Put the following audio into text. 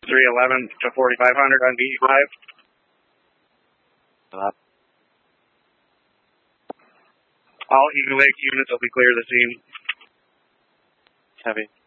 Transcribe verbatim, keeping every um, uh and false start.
three eleven to forty-five hundred on V five. Uh, All Eagle Lake units will be clear of the scene. Heavy.